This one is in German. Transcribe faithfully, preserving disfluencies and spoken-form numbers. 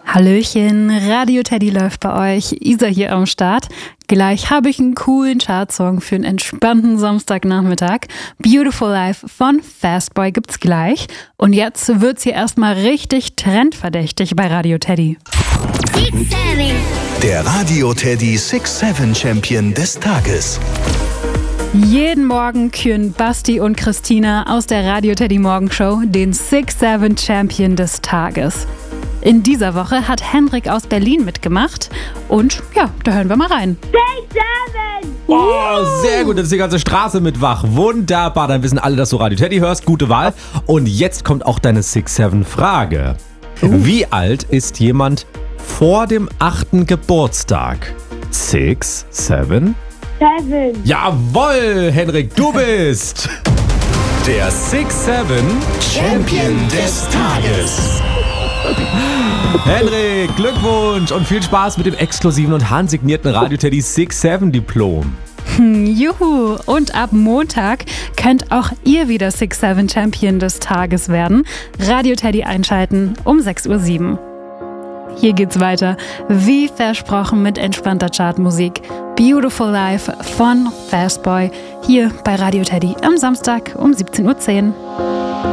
Hallöchen, Radio Teddy läuft bei euch, Isa hier am Start. Gleich habe ich einen coolen Chartsong für einen entspannten Samstagnachmittag. Beautiful Life von Fastboy gibt's gleich. Und jetzt wird's hier erstmal richtig trendverdächtig bei Radio Teddy. six seven. Der Radio Teddy six seven Champion des Tages. Jeden Morgen küren Basti und Christina aus der Radio Teddy Morgenshow den six seven Champion des Tages. In dieser Woche hat Hendrik aus Berlin mitgemacht und ja, da hören wir mal rein. six seven. Oh, sehr gut, das ist die ganze Straße mit wach. Wunderbar, dann wissen alle, dass du Radio Teddy hörst. Gute Wahl. Und jetzt kommt auch deine six seven Frage. Uh. Wie alt ist jemand vor dem achten Geburtstag? six seven? seven. Jawohl, Hendrik, du bist der six seven Champion des Tages. Hendrik, Glückwunsch und viel Spaß mit dem exklusiven und handsignierten Radio Teddy six seven Diplom. Hm, juhu! Und ab Montag könnt auch ihr wieder six seven Champion des Tages werden. Radio Teddy einschalten um sechs Uhr sieben. Hier geht's weiter, wie versprochen mit entspannter Chartmusik. Beautiful Life von Fastboy hier bei Radio Teddy am Samstag um siebzehn Uhr zehn.